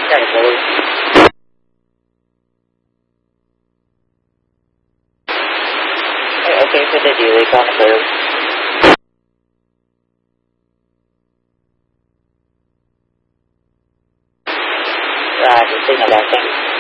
chạy rồi. Ok, cái đây thì con được. Rồi, thì xin là đạt